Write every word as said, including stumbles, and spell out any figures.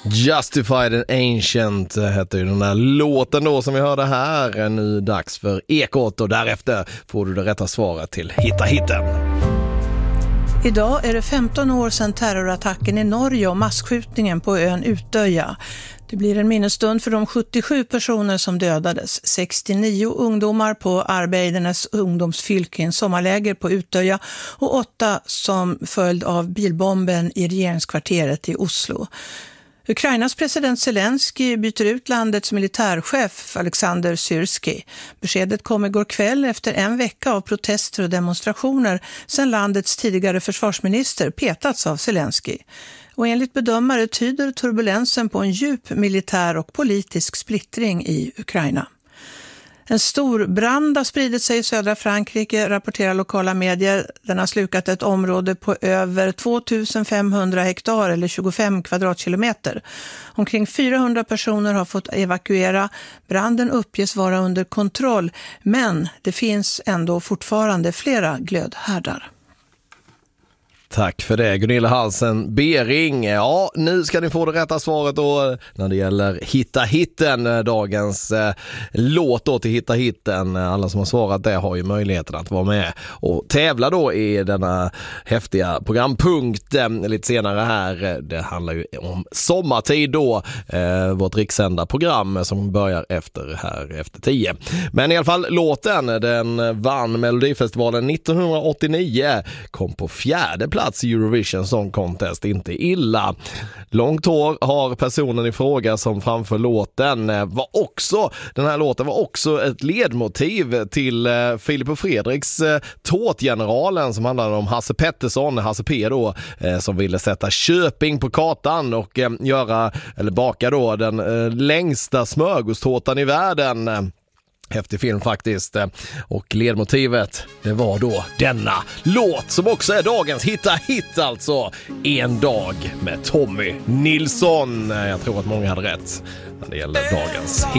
Justified and Ancient heter ju den där låten då som vi hörde här. Nu dags för Ekot och därefter får du det rätta svaret till Hitta Hitten. Idag är det femton år sedan terrorattacken i Norge och masskjutningen på ön Utöja. Det blir en minnesstund för de sjuttiosju personer som dödades, sextionio ungdomar på Arbeidernes ungdomsfylken sommarläger på Utöja och åtta som följd av bilbomben i regeringskvarteret i Oslo. Ukrainas president Zelensky byter ut landets militärchef Alexander Syrskij. Beskedet kom igår kväll efter en vecka av protester och demonstrationer sedan landets tidigare försvarsminister petats av Zelensky. Och enligt bedömare tyder turbulensen på en djup militär och politisk splittring i Ukraina. En stor brand har spridit sig i södra Frankrike, rapporterar lokala medier. Den har slukat ett område på över tvåtusen femhundra hektar eller tjugofem kvadratkilometer. Omkring fyrahundra personer har fått evakuera. Branden uppges vara under kontroll, men det finns ändå fortfarande flera glödhärdar. Tack för det, Gunilla Halsen Bering. Ja, nu ska ni få det rätta svaret då när det gäller Hitta Hitten, dagens eh, låt då till Hitta Hitten. Alla som har svarat det har ju möjligheten att vara med och tävla då i denna häftiga programpunkt eh, lite senare här. Det handlar ju om sommartid då, eh, vårt rikssända program som börjar efter här efter tio. Men i alla fall låten, den vann Melodifestivalen nittonhundraåttionio, kom på fjärde plats i Eurovision Song Contest, inte illa. Långt hår har personen i fråga som framför låten var också, den här låten var också ett ledmotiv till eh, Filip och Fredriks eh, Tårtgeneralen som handlade om Hasse Pettersson, Hasse P då, eh, som ville sätta Köping på kartan och eh, göra, eller baka då den eh, längsta smörgåstårtan i världen. Häftig film faktiskt. Och ledmotivet, det var då denna låt som också är dagens Hitta Hit, alltså En dag med Tommy Nilsson. Jag tror att många hade rätt när det gäller dagens hit.